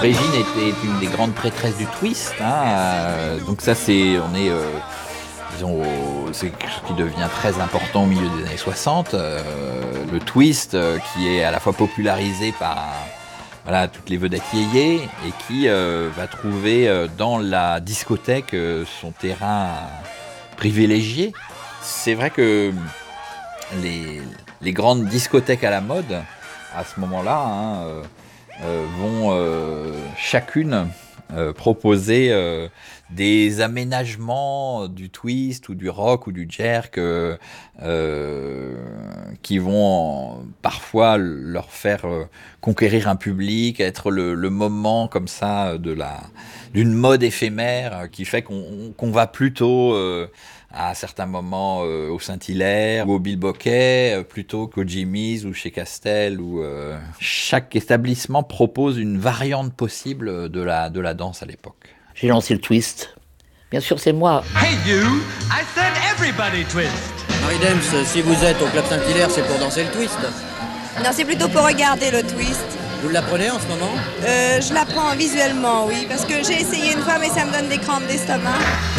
Régine était une des grandes prêtresses du twist. Donc ça, c'est quelque chose qui devient très important au milieu des années 60. Le twist, qui est à la fois popularisé par toutes les vedettes yéyé et qui va trouver dans la discothèque son terrain privilégié. C'est vrai que les grandes discothèques à la mode, à ce moment-là, vont chacune proposer des aménagements du twist ou du rock ou du jerk qui vont parfois leur faire conquérir un public, être le moment comme ça d'une mode éphémère qui fait qu'on va plutôt à certains moments au Saint-Hilaire ou au Bilboquet plutôt qu'au Jimmy's ou chez Castel. Chaque établissement propose une variante possible de la danse à l'époque. J'ai lancé le twist. Bien sûr, c'est moi. Hey you, I said everybody twist. Marie Dems, si vous êtes au Club Saint-Hilaire, c'est pour danser le twist. Non, c'est plutôt pour regarder le twist. Vous l'apprenez en ce moment ? Je l'apprends visuellement, oui, parce que j'ai essayé une fois, mais ça me donne des crampes d'estomac.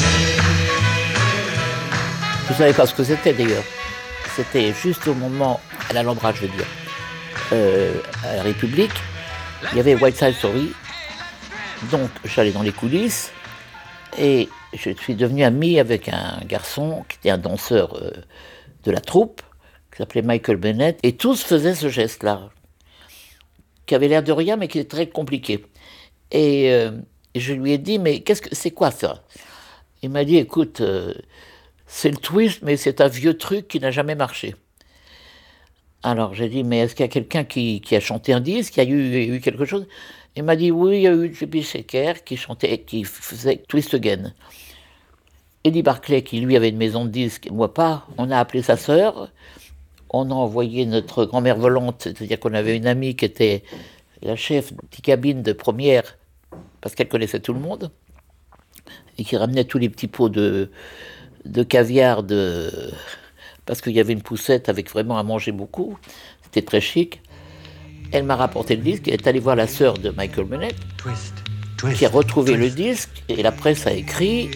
Vous ne savez pas ce que c'était d'ailleurs. C'était juste au moment, à l'Alhambra, je veux dire, à la République, il y avait West Side Story. Donc, j'allais dans les coulisses et je suis devenu ami avec un garçon qui était un danseur de la troupe, qui s'appelait Michael Bennett. Et tous faisaient ce geste-là, qui avait l'air de rien, mais qui était très compliqué. Et je lui ai dit, mais c'est quoi ça ? Il m'a dit, écoute, c'est le twist, mais c'est un vieux truc qui n'a jamais marché. Alors j'ai dit, mais est-ce qu'il y a quelqu'un qui a chanté un disque, qui a eu quelque chose ? Il m'a dit, oui, il y a eu J.B. Shaker qui faisait Twist Again. Eddie Barclay, qui lui avait une maison de disques, moi pas, on a appelé sa sœur, on a envoyé notre grand-mère volante, c'est-à-dire qu'on avait une amie qui était la chef de petite cabine de première, parce qu'elle connaissait tout le monde, et qui ramenait tous les petits pots de caviar, parce qu'il y avait une poussette avec vraiment à manger beaucoup, c'était très chic. Elle m'a rapporté le disque, elle est allée voir la sœur de Michael Bennett, qui a retrouvé le disque, et la presse a écrit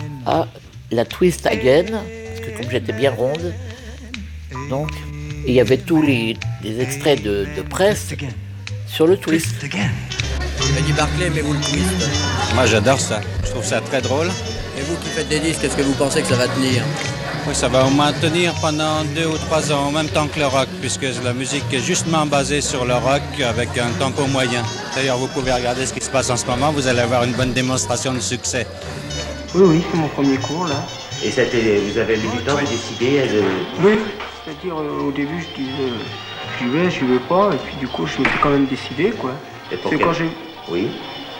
la Twist Again, parce que comme j'étais bien ronde, donc, il y avait tous les extraits de presse sur le twist. Eddie Barclay, aimez-vous le twist ? Moi j'adore ça, je trouve ça très drôle. Et vous qui faites des disques, est-ce que vous pensez que ça va tenir ? Oui, ça va au moins tenir pendant 2 ou 3 ans, en même temps que le rock, puisque la musique est justement basée sur le rock avec un tempo moyen. D'ailleurs, vous pouvez regarder ce qui se passe en ce moment, vous allez avoir une bonne démonstration de succès. Oui, c'est mon premier cours, là. Et vous avez mis du temps à décider Oui, c'est-à-dire au début, je disais, j'y vais pas, et puis du coup, je m'étais quand même décidé, quoi. C'est quand j'ai... Oui.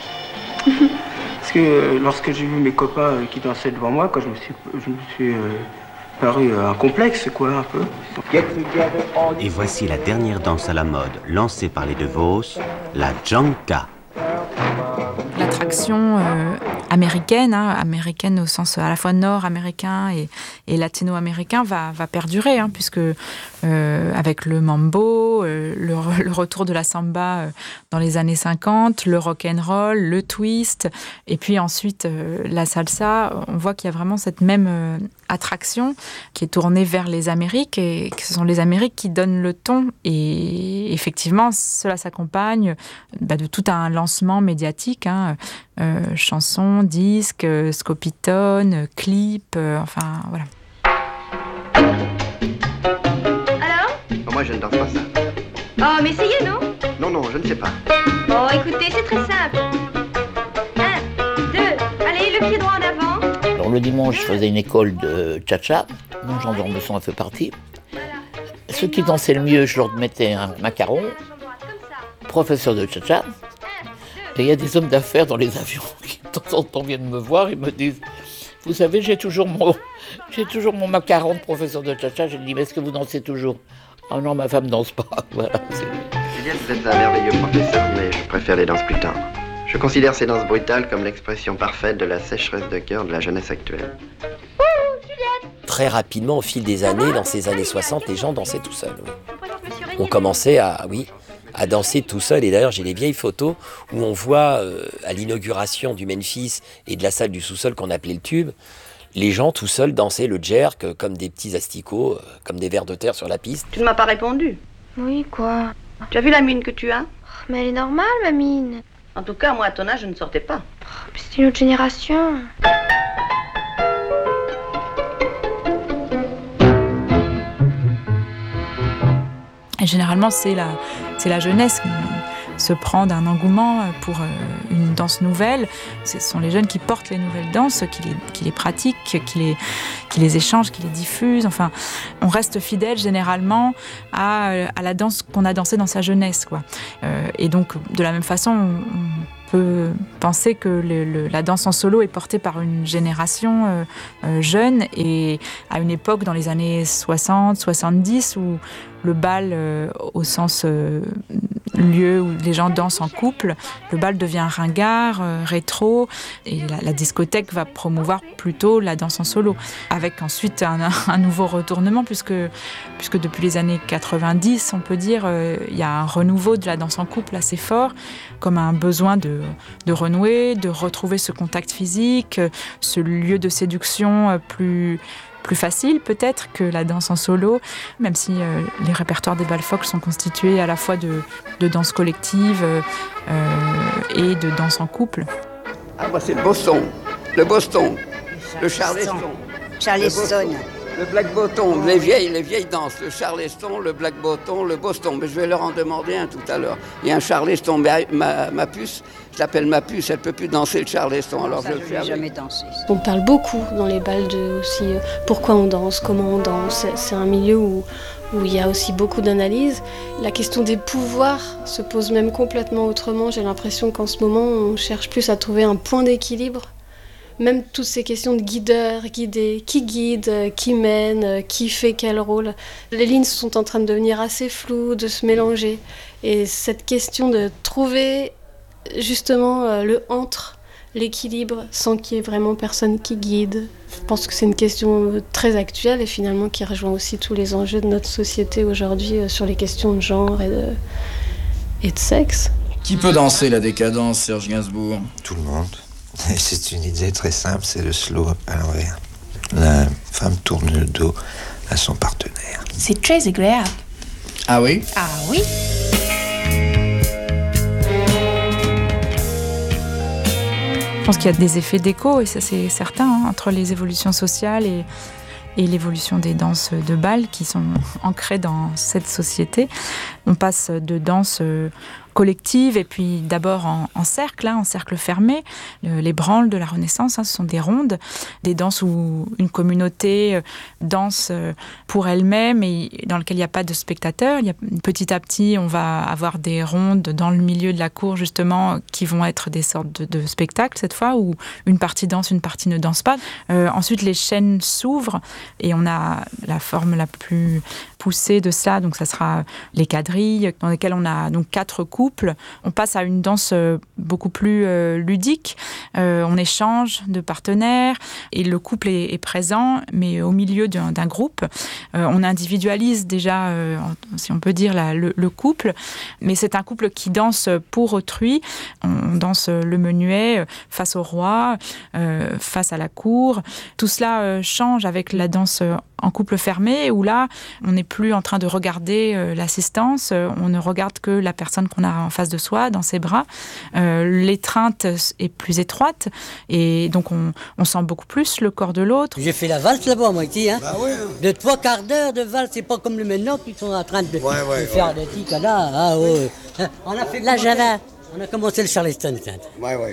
Parce que lorsque j'ai vu mes copains qui dansaient devant moi, quand je me suis paru un complexe, quoi, un peu. Et voici la dernière danse à la mode, lancée par les De Vos, la Janka. L'attraction américaine, américaine au sens à la fois nord-américain et latino-américain va perdurer, puisque avec le mambo, le retour de la samba dans les années 50, le rock'n'roll, le twist, et puis ensuite la salsa, on voit qu'il y a vraiment cette même attraction qui est tournée vers les Amériques, et que ce sont les Amériques qui donnent le ton, et effectivement cela s'accompagne de tout un lancement médiatique, chansons, disques, scopitones, clips, enfin voilà. Alors ? Moi je ne danse pas ça. Oh, mais essayez, non ? Non, je ne sais pas. Oh, écoutez, c'est très simple. 1, 2, allez, le pied droit en avant. Alors le dimanche, je faisais une école de cha-cha, dont Jean d'Ormesson a fait partie. Ceux qui dansaient le mieux, je leur mettais un macaron, professeur de cha-cha. Et il y a des hommes d'affaires dans les avions qui de temps en temps viennent me voir et me disent « Vous savez, j'ai toujours mon macaron de professeur de cha-cha. » Je lui dis « Mais est-ce que vous dansez toujours ?»« Oh non, ma femme ne danse pas. » Voilà. Juliette, vous êtes un merveilleux professeur, mais je préfère les danses plus tendres. Je considère ces danses brutales comme l'expression parfaite de la sécheresse de cœur de la jeunesse actuelle. Très rapidement, au fil des années, dans ces années 60, les gens dansaient tout seuls. Oui. On commençait à à danser tout seul. Et d'ailleurs, j'ai des vieilles photos où on voit, à l'inauguration du Memphis et de la salle du sous-sol qu'on appelait le Tube, les gens tout seuls dansaient le jerk comme des petits asticots, comme des vers de terre sur la piste. Tu ne m'as pas répondu. Oui, quoi? Tu as vu la mine que tu as? Mais elle est normale, ma mine. En tout cas, moi, à ton âge, je ne sortais pas. C'est une autre génération. Et généralement, c'est la jeunesse qui se prend d'un engouement pour une danse nouvelle. Ce sont les jeunes qui portent les nouvelles danses, qui les pratiquent, qui les échangent, qui les diffusent. Enfin, on reste fidèle généralement à la danse qu'on a dansée dans sa jeunesse, quoi. Et donc, de la même façon, on peut penser que la danse en solo est portée par une génération jeune et à une époque dans les années 60, 70 où le bal au sens lieu où les gens dansent en couple, le bal devient ringard, rétro et la discothèque va promouvoir plutôt la danse en solo avec ensuite un nouveau retournement puisque depuis les années 90 on peut dire il y a un renouveau de la danse en couple assez fort comme un besoin de renouer, de retrouver ce contact physique, ce lieu de séduction plus facile peut-être que la danse en solo, même si les répertoires des bals folk sont constitués à la fois de danse collective et de danse en couple. Ah bah c'est le Boston, le Charleston. Le Black Bottom, les vieilles danses, le Charleston, le Black Bottom, le Boston. Mais je vais leur en demander un tout à l'heure. Il y a un Charleston, ma puce, je l'appelle ma puce, elle ne peut plus danser le Charleston, alors je le fais avec. Jamais dansé. On parle beaucoup dans les bals de aussi pourquoi on danse, comment on danse. C'est un milieu où il y a aussi beaucoup d'analyses. La question des pouvoirs se pose même complètement autrement. J'ai l'impression qu'en ce moment, on cherche plus à trouver un point d'équilibre. Même toutes ces questions de guideur, guidé, qui guide, qui mène, qui fait quel rôle. Les lignes sont en train de devenir assez floues, de se mélanger. Et cette question de trouver justement le entre, l'équilibre, sans qu'il y ait vraiment personne qui guide. Je pense que c'est une question très actuelle et finalement qui rejoint aussi tous les enjeux de notre société aujourd'hui sur les questions de genre et de sexe. Qui peut danser la décadence, Serge Gainsbourg? Tout le monde. C'est une idée très simple, c'est le slow à l'envers. La femme tourne le dos à son partenaire. C'est très agréable. Ah oui? Ah oui. Je pense qu'il y a des effets d'écho, et ça c'est certain, entre les évolutions sociales et l'évolution des danses de bal qui sont ancrées dans cette société. On passe de danse collective et puis d'abord en cercle, en cercle fermé. Les branles de la Renaissance, ce sont des rondes, des danses où une communauté danse pour elle-même et dans lequel il n'y a pas de spectateurs. Petit à petit, on va avoir des rondes dans le milieu de la cour justement qui vont être des sortes de spectacles cette fois où une partie danse, une partie ne danse pas. Ensuite, les chaînes s'ouvrent et on a la forme la plus poussée de ça, donc ça sera les quadrilles dans lesquelles on a donc 4 couples. On passe à une danse beaucoup plus ludique. On échange de partenaires et le couple est présent, mais au milieu d'un groupe. On individualise déjà, si on peut dire, le couple, mais c'est un couple qui danse pour autrui. On danse le menuet face au roi, face à la cour. Tout cela change avec la danse en couple fermé, où là, on n'est plus en train de regarder l'assistance, on ne regarde que la personne qu'on a en face de soi, dans ses bras. L'étreinte est plus étroite, et donc on sent beaucoup plus le corps de l'autre. J'ai fait la valse là-bas, moi, ici. Hein. Bah ouais. De 3 quarts d'heure de valse, c'est pas comme le maintenant qui sont en train de faire des tics là. Ah ouais. On a fait la Java. On a commencé le Charleston. Ouais.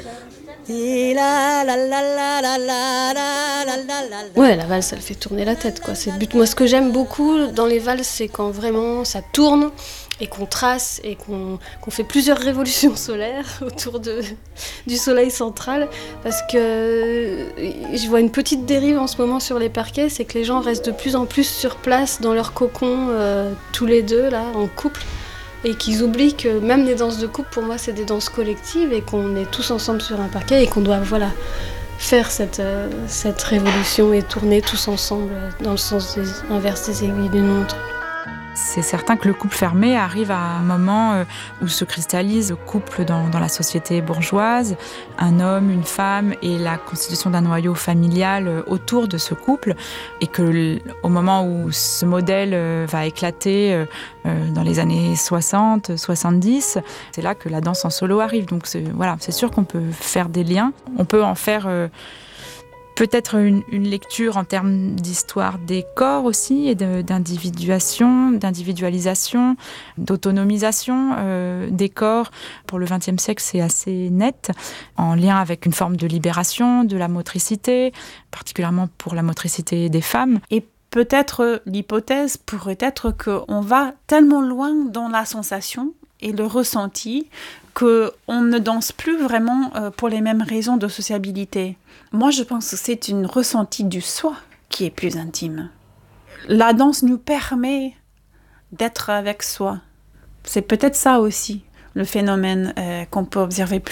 Ouais, la valse, elle fait tourner la tête, quoi. C'est le but. Moi, ce que j'aime beaucoup dans les valses, c'est quand vraiment ça tourne et qu'on trace et qu'on fait plusieurs révolutions solaires autour du soleil central. Parce que je vois une petite dérive en ce moment sur les parquets, c'est que les gens restent de plus en plus sur place dans leur cocon, tous les deux, là, en couple. Et qu'ils oublient que même les danses de couple, pour moi, c'est des danses collectives et qu'on est tous ensemble sur un parquet et qu'on doit faire cette révolution et tourner tous ensemble dans le sens inverse des aiguilles d'une montre. C'est certain que le couple fermé arrive à un moment où se cristallise le couple dans la société bourgeoise, un homme, une femme et la constitution d'un noyau familial autour de ce couple, et que au moment où ce modèle va éclater dans les années 60, 70, c'est là que la danse en solo arrive. Donc c'est sûr qu'on peut faire des liens. On peut en faire peut-être une lecture en termes d'histoire des corps aussi, et d'individualisation, d'autonomisation des corps. Pour le XXe siècle, c'est assez net, en lien avec une forme de libération de la motricité, particulièrement pour la motricité des femmes. Et peut-être l'hypothèse pourrait être qu'on va tellement loin dans la sensation et le ressenti qu'on ne danse plus vraiment pour les mêmes raisons de sociabilité. Moi, je pense que c'est une ressenti du soi qui est plus intime. La danse nous permet d'être avec soi. C'est peut-être ça aussi, le phénomène qu'on peut observer